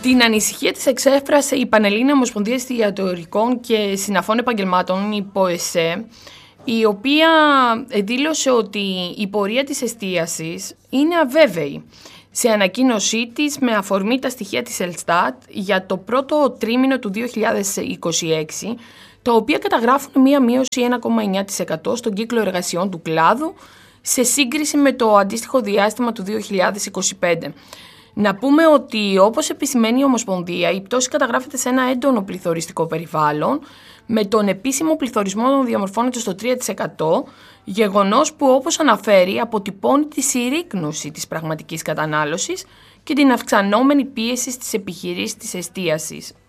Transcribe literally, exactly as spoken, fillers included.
Την ανησυχία της εξέφρασε η Πανελλήνια Ομοσπονδία Εστιατορικών και Συναφών Επαγγελμάτων, η ΠΟΕΣΕ, η οποία δήλωσε ότι η πορεία της εστίασης είναι αβέβαιη. Σε ανακοίνωσή της με αφορμή τα στοιχεία της Ελστάτ για το πρώτο τρίμηνο του δύο χιλιάδες είκοσι έξι, τα οποία καταγράφουν μία μείωση ένα κόμμα εννιά τοις εκατό στον κύκλο εργασιών του κλάδου σε σύγκριση με το αντίστοιχο διάστημα του δύο χιλιάδες είκοσι πέντε. Να πούμε ότι, όπως επισημαίνει η Ομοσπονδία, η πτώση καταγράφεται σε ένα έντονο πληθωριστικό περιβάλλον, με τον επίσημο πληθωρισμό να διαμορφώνεται στο τρία τοις εκατό, γεγονός που, όπως αναφέρει, αποτυπώνει τη συρρίκνωση της πραγματικής κατανάλωσης και την αυξανόμενη πίεση στις επιχειρήσεις της εστίασης.